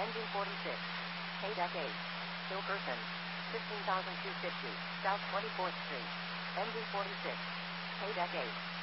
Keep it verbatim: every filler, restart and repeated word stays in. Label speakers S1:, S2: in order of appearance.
S1: Engine forty-six. K-Deck eight. Hill Person. fifteen thousand two hundred fifty. South twenty-fourth Street. Engine forty-six. K-Deck eight.